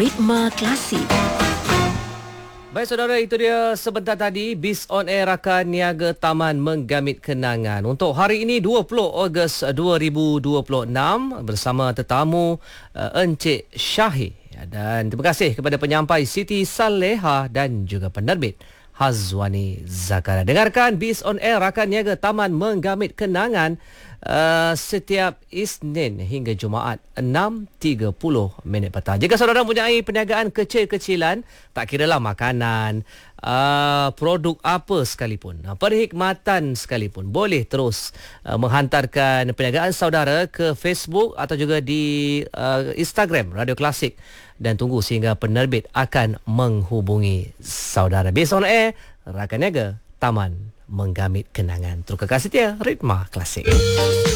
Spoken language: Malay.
Ritma Klasik. Baik saudara, itu dia sebentar tadi BIS On Air Rakan Niaga Taman Menggamit Kenangan. Untuk hari ini 20 Ogos 2026 bersama tetamu Encik Syahir. Dan terima kasih kepada penyampai Siti Saleha dan juga penerbit Hazwani Zakaria. Dengarkan BIS On Air Rakan Niaga Taman Menggamit Kenangan setiap Isnin hingga Jumaat 6.30 petang. Jika saudara mempunyai perniagaan kecil-kecilan, tak kiralah makanan, produk apa sekalipun, perkhidmatan sekalipun, boleh terus menghantarkan perniagaan saudara ke Facebook atau juga di Instagram Radio Klasik, dan tunggu sehingga penerbit akan menghubungi saudara. BIS On Air Rakan Niaga Taman Menggamit Kenangan. Terus kekal setia Ritma Klasik.